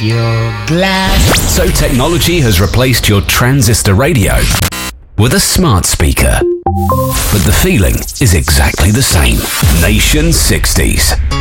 your glass. So technology has replaced your transistor radio with a smart speaker. But the feeling is exactly the same. Nation 60s.